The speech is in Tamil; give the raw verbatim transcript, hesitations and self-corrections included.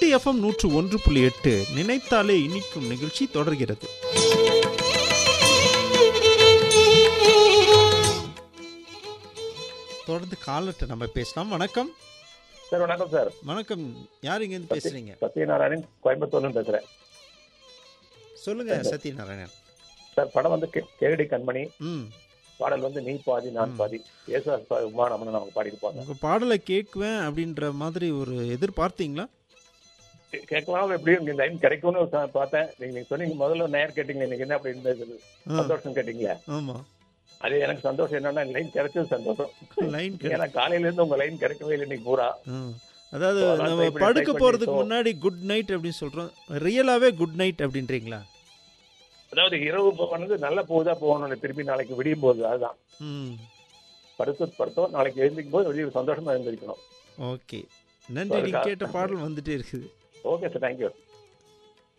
எஃப்எம் நூற்று ஒன்று புள்ளி எட்டு நினைத்தாலே இனிக்கும் நிகழ்ச்சி தொடர்கிறது. தொடர்ந்து காலத்தை நம்ம பேசலாம். வணக்கம் சார். வணக்கம் சார். வணக்கம். யார் இங்க இருந்து பேசுறீங்க? சத்யநாராயணன், கோயம்புத்தூர்ல பேசுறேன். சொல்லுங்க சத்யநாராயணன் சார். படம் வந்து கேடி கண்மணி. ம் பாடல் வந்து நீ பாதி நான் பாதி. ஏசாஸ் உமானமன் அவங்க பாடிருப்பாங்க. உங்க பாடலை கேட்குவேன் அப்படின்ற மாதிரி ஒரு எதிர்பார்த்தீங்களா? கேட்கலாம், எப்படியும் இந்த லைன் கிடைக்கும்னு பார்த்தேன். நீங்க சொன்னீங்க முதல்ல நேர் கேட்டீங்க, இன்னைக்கு என்ன அப்படி இருந்தது சந்தோஷம் கேட்டீங்களா? ஆமா, அது எனக்கு சந்தோஷம். என்னன்னா லைன் கிடைச்சது சந்தோஷம். லைன் ஏன்னா காலையில இருந்து உங்க லைன் கிடைக்கவே இல்லை இன்னைக்கு பூரா. அதாவது நம்ம படுக்க போறதுக்கு முன்னாடி குட் நைட் அப்படின்னு சொல்றோம், ரியலாவே குட் நைட் அப்படின்றீங்களா? அதாவது இரவு போனது நல்ல போகுதா போகணும், திருப்பி நாளைக்கு விடியும் போது. அதுதான் படுத்து படுத்தோம், நாளைக்கு எழுந்திக்கும் போது வெளியே சந்தோஷமா எழுந்திருக்கணும். ஓகே, நன்றி. நீங்க கேட்ட பாடல் வந்துட்டே இருக்குது. Okay sir, thank you.